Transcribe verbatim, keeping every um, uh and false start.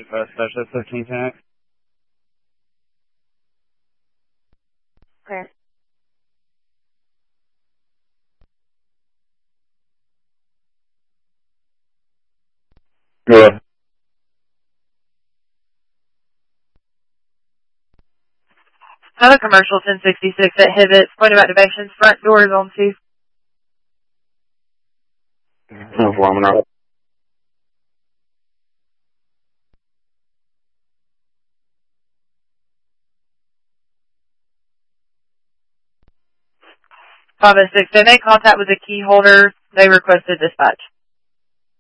uh, Specialist fifteen tax. Okay. Good. Another commercial ten sixty-six at Hivets, point of activation, front door is on two. No problem, no. five oh six, they made contact with the key holder. They requested dispatch.